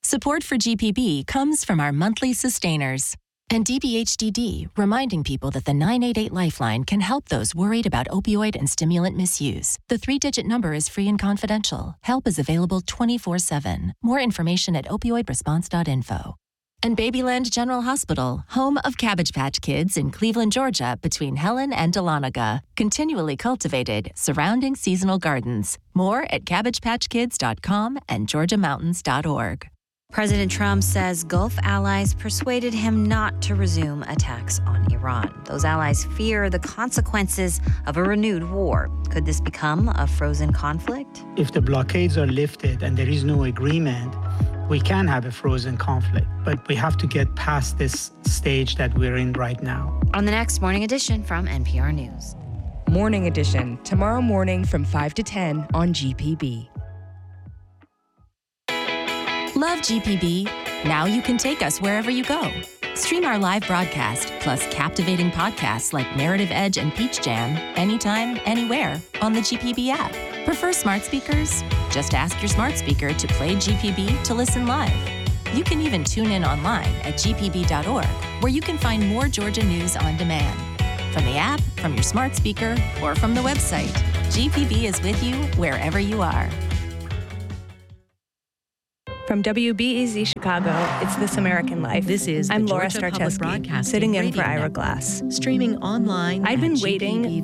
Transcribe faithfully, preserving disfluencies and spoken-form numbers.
Support for G P B comes from our monthly sustainers. And D B H D D, reminding people that the nine eight eight Lifeline can help those worried about opioid and stimulant misuse. The three-digit number is free and confidential. Help is available twenty-four seven. More information at opioid response dot info. And Babyland General Hospital, home of Cabbage Patch Kids in Cleveland, Georgia, between Helen and Dahlonega. Continually cultivated, surrounding seasonal gardens. More at cabbage patch kids dot com and georgia mountains dot org. President Trump says Gulf allies persuaded him not to resume attacks on Iran. Those allies fear the consequences of a renewed war. Could this become a frozen conflict? If the blockades are lifted and there is no agreement, we can have a frozen conflict. But we have to get past this stage that we're in right now. On the next Morning Edition from N P R News. Morning Edition, tomorrow morning from five to ten on G P B. Love G P B? Now you can take us wherever you go. Stream our live broadcast, plus captivating podcasts like Narrative Edge and Peach Jam, anytime, anywhere, on the G P B app. Prefer smart speakers? Just ask your smart speaker to play G P B to listen live. You can even tune in online at g p b dot org, where you can find more Georgia news on demand. From the app, from your smart speaker, or from the website, G P B is with you wherever you are. From W B E Z Chicago, it's This American Life. This is I'm the Laura Georgia Public Starcheski, Broadcasting sitting in Radio for Ira Network. Glass. Streaming online I'd been at waiting G P B